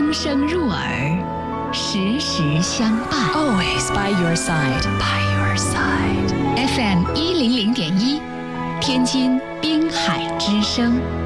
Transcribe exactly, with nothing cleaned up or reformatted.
声声入耳，时时相伴。 Always by your side. By your side. F M 一零零点一，天津滨海之声。